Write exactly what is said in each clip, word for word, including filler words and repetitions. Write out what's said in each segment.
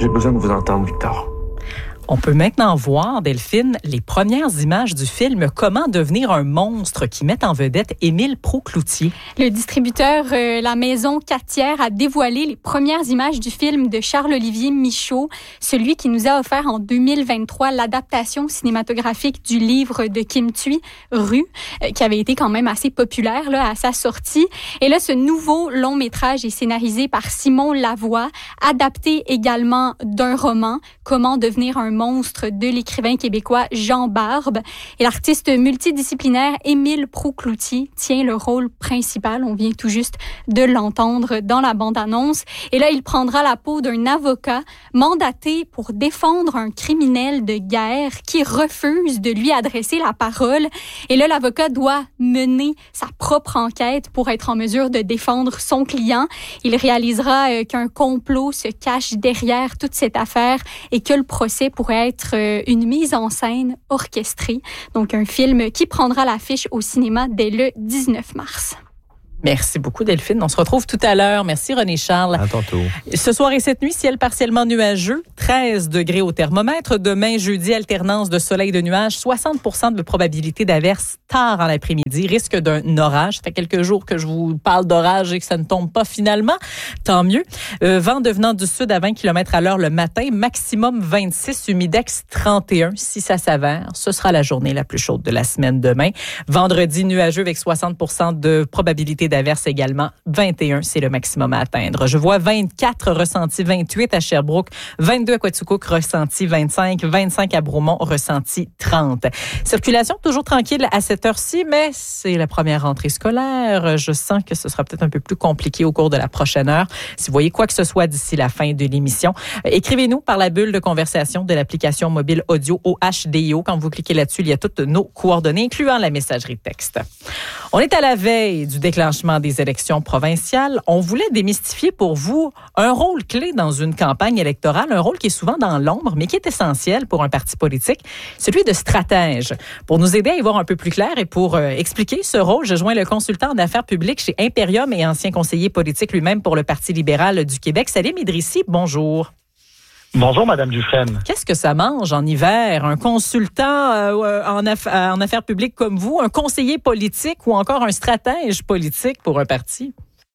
J'ai besoin de vous entendre, Victor. On peut maintenant voir, Delphine, les premières images du film « Comment devenir un monstre » qui met en vedette Émile Proucloutier. Le distributeur euh, La Maison Catière a dévoilé les premières images du film de Charles-Olivier Michaud, celui qui nous a offert en deux mille vingt-trois l'adaptation cinématographique du livre de Kim Thuy, Rue, euh, qui avait été quand même assez populaire là, à sa sortie. Et là, ce nouveau long métrage est scénarisé par Simon Lavoie, adapté également d'un roman, Comment devenir un monstre de l'écrivain québécois Jean Barbe. Et l'artiste multidisciplinaire Émile Proucloutier tient le rôle principal. On vient tout juste de l'entendre dans la bande-annonce. Et là, il prendra la peau d'un avocat mandaté pour défendre un criminel de guerre qui refuse de lui adresser la parole. Et là, l'avocat doit mener sa propre enquête pour être en mesure de défendre son client. Il réalisera euh, qu'un complot se cache derrière toute cette affaire et que le procès pourrait être une mise en scène orchestrée. Donc, un film qui prendra l'affiche au cinéma dès le dix-neuf mars. Merci beaucoup, Delphine. On se retrouve tout à l'heure. Merci, René Charles. À tantôt. Ce soir et cette nuit, ciel partiellement nuageux, treize degrés au thermomètre. Demain, jeudi, alternance de soleil et de nuages, soixante pour cent de probabilité d'averse tard en l'après-midi. Risque d'un orage. Ça fait quelques jours que je vous parle d'orage et que ça ne tombe pas finalement. Tant mieux. Euh, vent devenant du sud à vingt kilomètres à l'heure le matin. Maximum vingt-six, humidex trente et un. Si ça s'avère, ce sera la journée la plus chaude de la semaine demain. Vendredi, nuageux avec soixante pour cent de probabilité d'averse également. vingt et un, c'est le maximum à atteindre. Je vois vingt-quatre ressenti, vingt-huit à Sherbrooke, vingt-deux à Quaticook, ressenti vingt-cinq, vingt-cinq à Bromont, ressenti trente. Circulation toujours tranquille à cette heure-ci, mais c'est la première rentrée scolaire. Je sens que ce sera peut-être un peu plus compliqué au cours de la prochaine heure. Si vous voyez quoi que ce soit d'ici la fin de l'émission, écrivez-nous par la bulle de conversation de l'application mobile audio O H D I O. Quand vous cliquez là-dessus, il y a toutes nos coordonnées, incluant la messagerie de texte. On est à la veille du déclenchement des élections provinciales. On voulait démystifier pour vous un rôle clé dans une campagne électorale, un rôle qui est souvent dans l'ombre, mais qui est essentiel pour un parti politique, celui de stratège. Pour nous aider à y voir un peu plus clair et pour euh, expliquer ce rôle, je joins le consultant en affaires publiques chez Imperium et ancien conseiller politique lui-même pour le Parti libéral du Québec, Salim Idrissi. Bonjour. Bonjour, Madame Dufresne. Qu'est-ce que ça mange en hiver? Un consultant euh, en, aff- en affaires publiques comme vous, un conseiller politique ou encore un stratège politique pour un parti?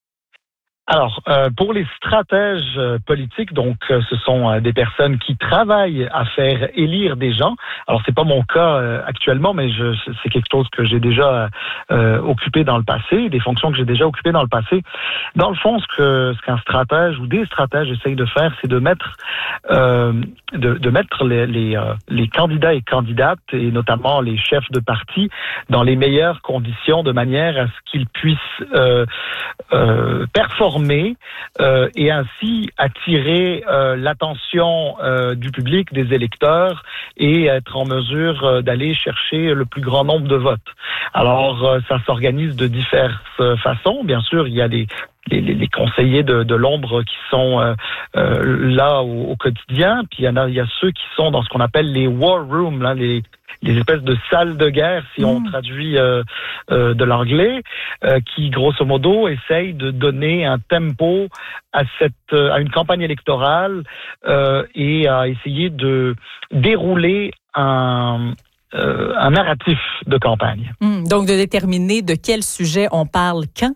Alors, euh, pour les stratèges euh, politiques, donc euh, ce sont euh, des personnes qui travaillent à faire élire des gens. Alors, c'est pas mon cas euh, actuellement, mais je, c'est quelque chose que j'ai déjà euh, occupé dans le passé, des fonctions que j'ai déjà occupées dans le passé. Dans le fond, ce que ce qu'un stratège ou des stratèges essayent de faire, c'est de mettre euh, de, de mettre les les, euh, les candidats et candidates, et notamment les chefs de parti, dans les meilleures conditions, de manière à ce qu'ils puissent euh, euh, performer Euh, et ainsi attirer euh, l'attention euh, du public, des électeurs, et être en mesure euh, d'aller chercher le plus grand nombre de votes. Alors, euh, ça s'organise de diverses façons. Bien sûr, il y a des Les, les, les conseillers de, de l'ombre qui sont euh, euh, là au, au quotidien, puis il y en a, il y a ceux qui sont dans ce qu'on appelle les war rooms, là, les, les espèces de salles de guerre, si mmh. on traduit euh, euh, de l'anglais, euh, qui grosso modo essayent de donner un tempo à cette à une campagne électorale euh, et à essayer de dérouler un euh, un narratif de campagne. Mmh. Donc de déterminer de quel sujet on parle quand.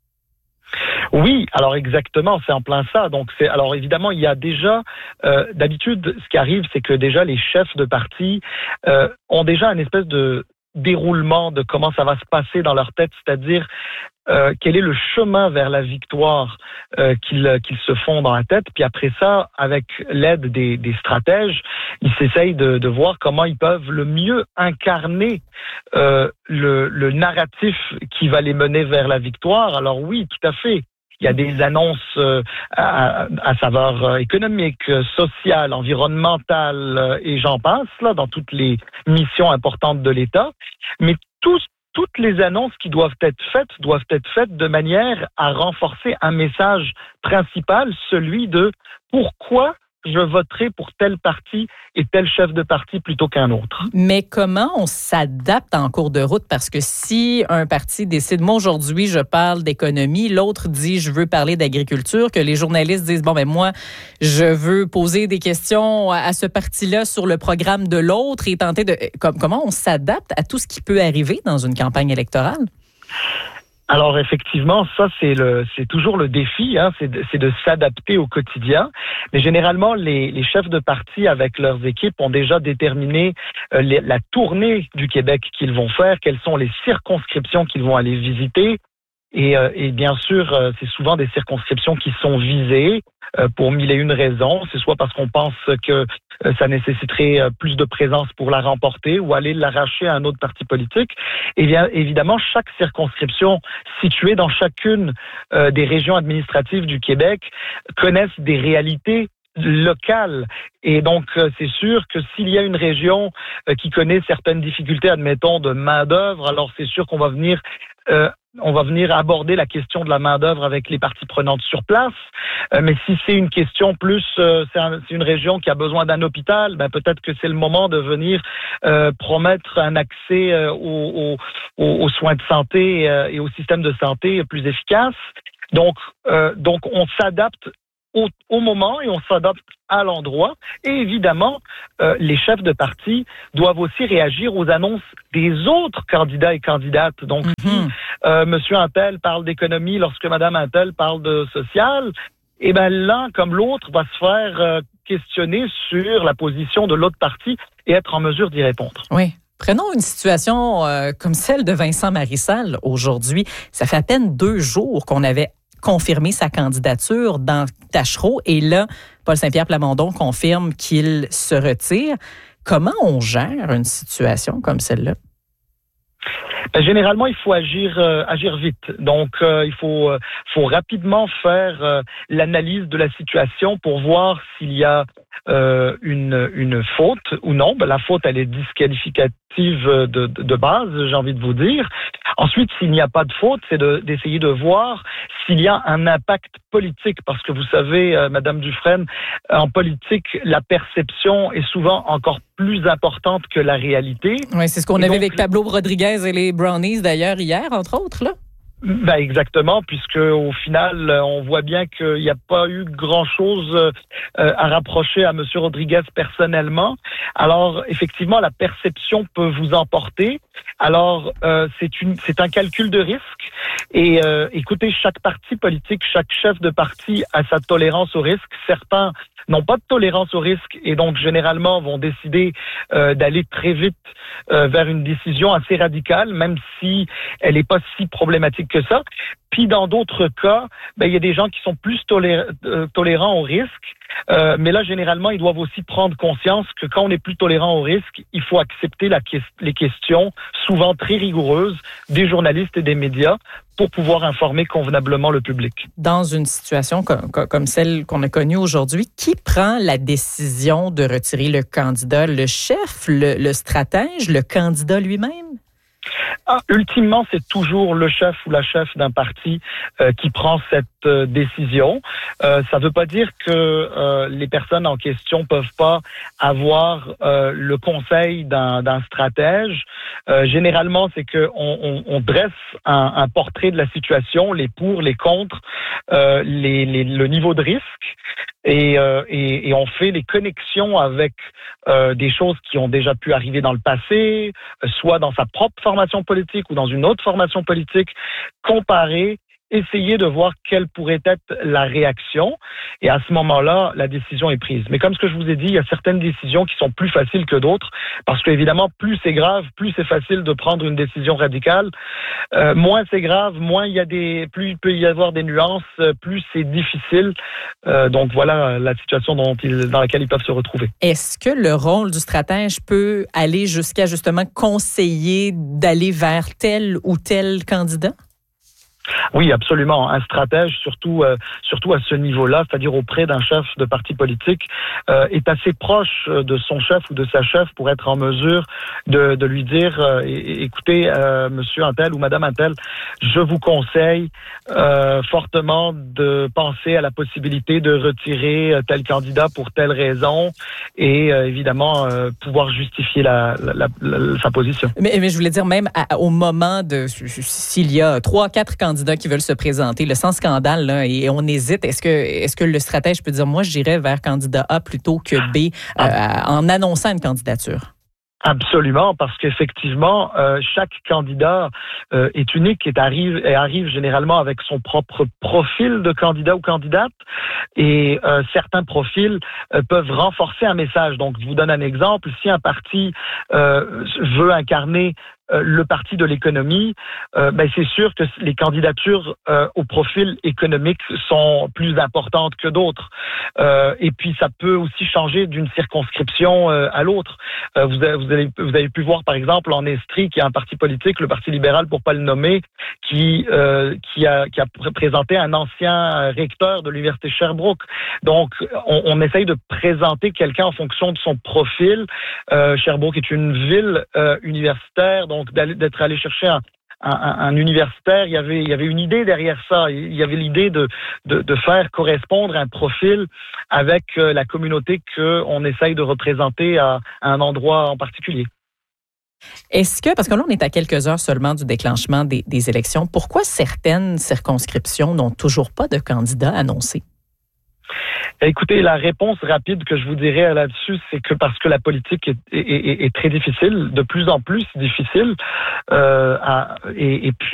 Oui, alors exactement, c'est en plein ça. Donc c'est alors évidemment il y a déjà euh, d'habitude ce qui arrive, c'est que déjà les chefs de parti euh, ont déjà une espèce de déroulement de comment ça va se passer dans leur tête, c'est-à-dire euh, quel est le chemin vers la victoire euh, qu'ils qu'ils se font dans la tête. Puis après ça, avec l'aide des, des stratèges, ils s'essayent de, de voir comment ils peuvent le mieux incarner euh, le, le narratif qui va les mener vers la victoire. Alors oui, tout à fait. Il y a des annonces euh, à, à saveur économique, sociale, environnementale et j'en passe, là, dans toutes les missions importantes de l'État. Mais tous, toutes les annonces qui doivent être faites doivent être faites de manière à renforcer un message principal, celui de pourquoi je voterai pour tel parti et tel chef de parti plutôt qu'un autre. Mais comment on s'adapte en cours de route? Parce que si un parti décide, moi aujourd'hui, je parle d'économie, l'autre dit, je veux parler d'agriculture, que les journalistes disent, bon, ben moi, je veux poser des questions à ce parti-là sur le programme de l'autre et tenter de... Comment on s'adapte à tout ce qui peut arriver dans une campagne électorale? Alors effectivement, ça c'est le, c'est toujours le défi, hein, c'est, de, c'est de s'adapter au quotidien. Mais généralement, les, les chefs de parti avec leurs équipes ont déjà déterminé euh, les, la tournée du Québec qu'ils vont faire, quelles sont les circonscriptions qu'ils vont aller visiter. Et, euh, et bien sûr, euh, c'est souvent des circonscriptions qui sont visées euh, pour mille et une raisons. C'est soit parce qu'on pense que euh, ça nécessiterait euh, plus de présence pour la remporter ou aller l'arracher à un autre parti politique. Et bien évidemment, chaque circonscription située dans chacune euh, des régions administratives du Québec connaissent des réalités locales. Et donc, euh, c'est sûr que s'il y a une région euh, qui connaît certaines difficultés, admettons, de main-d'œuvre, alors c'est sûr qu'on va venir euh, on va venir aborder la question de la main-d'œuvre avec les parties prenantes sur place. Euh, mais si c'est une question plus, euh, c'est, un, c'est une région qui a besoin d'un hôpital, ben peut-être que c'est le moment de venir euh, promettre un accès euh, aux, aux, aux soins de santé euh, et au système de santé plus efficace. Donc, euh, donc on s'adapte Au, au moment et on s'adapte à l'endroit. Et évidemment, euh, les chefs de parti doivent aussi réagir aux annonces des autres candidats et candidates. Donc, mm-hmm. si euh, Monsieur Untel parle d'économie lorsque Madame Untel parle de social, eh ben l'un comme l'autre va se faire euh, questionner sur la position de l'autre parti et être en mesure d'y répondre. Oui. Prenons une situation euh, comme celle de Vincent Marissal aujourd'hui. Ça fait à peine deux jours qu'on avait confirmer sa candidature dans Tachereau. Et là, Paul Saint-Pierre Plamondon confirme qu'il se retire. Comment on gère une situation comme celle-là? Ben, généralement, il faut agir euh, agir vite. Donc, euh, il faut euh, faut rapidement faire euh, l'analyse de la situation pour voir s'il y a euh, une une faute ou non. Ben, la faute, elle est disqualificative de, de, de base, j'ai envie de vous dire. Ensuite, s'il n'y a pas de faute, c'est de, d'essayer de voir s'il y a un impact politique. Parce que vous savez, euh, Madame Dufresne, en politique, la perception est souvent encore plus importante que la réalité. Oui, c'est ce qu'on et avait donc, avec Pablo Rodriguez et les Brownies, d'ailleurs, hier, entre autres, là. Ben exactement, puisque au final, on voit bien qu'il n'y a pas eu grand-chose euh, à rapprocher à M. Rodriguez personnellement. Alors, effectivement, la perception peut vous emporter. Alors, euh, c'est une, c'est un calcul de risque. Et euh, écoutez, chaque parti politique, chaque chef de parti a sa tolérance au risque. Certains n'ont pas de tolérance au risque et donc généralement vont décider euh, d'aller très vite euh, vers une décision assez radicale, même si elle n'est pas si problématique que ça. Puis dans d'autres cas, ben il y a des gens qui sont plus tolé- euh, tolérants au risque, euh, mais là généralement ils doivent aussi prendre conscience que quand on est plus tolérant au risque, il faut accepter la que- les questions souvent très rigoureuses des journalistes et des médias pour pouvoir informer convenablement le public. Dans une situation comme, comme celle qu'on a connue aujourd'hui, qui prend la décision de retirer le candidat? Le chef, le, le stratège, le candidat lui-même? Ah, ultimement, c'est toujours le chef ou la chef d'un parti euh, qui prend cette euh, décision. Euh, ça ne veut pas dire que euh, les personnes en question peuvent pas avoir euh, le conseil d'un, d'un stratège. Euh, généralement, c'est que on, on, on dresse un, un portrait de la situation, les pour, les contre, euh, les, les, le niveau de risque. Et, euh, et, et on fait les connexions avec euh, des choses qui ont déjà pu arriver dans le passé, euh, soit dans sa propre formation politique ou dans une autre formation politique, comparer, essayer de voir quelle pourrait être la réaction. Et à ce moment-là, la décision est prise. Mais comme ce que je vous ai dit, il y a certaines décisions qui sont plus faciles que d'autres, parce qu'évidemment, plus c'est grave, plus c'est facile de prendre une décision radicale. Euh, moins c'est grave, moins il y a des, plus il peut y avoir des nuances, plus c'est difficile. Euh, donc voilà la situation dont ils, dans laquelle ils peuvent se retrouver. Est-ce que le rôle du stratège peut aller jusqu'à justement conseiller d'aller vers tel ou tel candidat? Oui, absolument. Un stratège, surtout euh, surtout à ce niveau-là, c'est-à-dire auprès d'un chef de parti politique, euh, est assez proche de son chef ou de sa chef pour être en mesure de, de lui dire euh, écoutez, euh, monsieur Untel ou madame Untel, je vous conseille euh, fortement de penser à la possibilité de retirer tel candidat pour telle raison et euh, évidemment euh, pouvoir justifier la, la, la, la, sa position. Mais, mais je voulais dire, même à, au moment de s'il y a trois, quatre candidats qui veulent se présenter, le sans scandale, là, et on hésite. Est-ce que, est-ce que le stratège peut dire, moi, j'irais vers candidat A plutôt que B euh, en annonçant une candidature? Absolument, parce qu'effectivement, euh, chaque candidat euh, est unique et arrive, et arrive généralement avec son propre profil de candidat ou candidate. Et euh, certains profils euh, peuvent renforcer un message. Donc, je vous donne un exemple. Si un parti euh, veut incarner Euh, le parti de l'économie, euh, ben c'est sûr que les candidatures euh, au profil économique sont plus importantes que d'autres. Euh, et puis, ça peut aussi changer d'une circonscription euh, à l'autre. Euh, vous, avez, vous, avez, vous avez pu voir, par exemple, en Estrie, qui est un parti politique, le Parti libéral, pour pas le nommer, qui, euh, qui, a, qui a présenté un ancien recteur de l'Université Sherbrooke. Donc, on, on essaye de présenter quelqu'un en fonction de son profil. Euh, Sherbrooke est une ville euh, universitaire, donc d'être allé chercher un, un, un universitaire, il y avait, il y avait une idée derrière ça. Il y avait l'idée de, de, de faire correspondre un profil avec la communauté qu'on essaye de représenter à, à un endroit en particulier. Est-ce que, parce que là, on est à quelques heures seulement du déclenchement des, des élections, pourquoi certaines circonscriptions n'ont toujours pas de candidats annoncés? Écoutez, la réponse rapide que je vous dirais là-dessus, c'est que parce que la politique est, est, est, est très difficile, de plus en plus difficile, euh, à, et, et puis